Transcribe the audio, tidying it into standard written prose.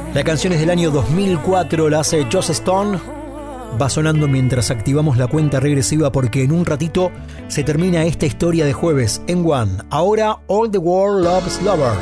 La canción es del año 2004, la hace Joss Stone. Va sonando mientras activamos la cuenta regresiva porque en un ratito se termina esta historia de jueves en One. Ahora All the World Loves Lover.